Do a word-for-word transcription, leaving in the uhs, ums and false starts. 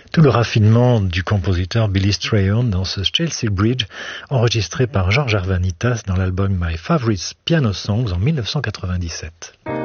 Tout le raffinement du compositeur Billy Strayhorn dans ce Chelsea Bridge, enregistré par George Harvanitas dans l'album My Favorite Piano Songs en mille neuf cent quatre-vingt-dix-sept.